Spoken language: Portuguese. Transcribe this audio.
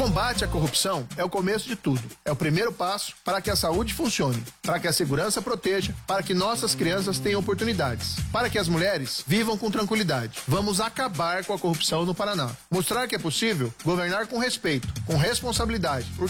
combate à corrupção é o começo de tudo. É o primeiro passo para que a saúde funcione, para que a segurança proteja, para que nossas crianças tenham oportunidades, para que as mulheres vivam com tranquilidade. Vamos acabar com a corrupção no Paraná. Mostrar que é possível governar com respeito, com responsabilidade.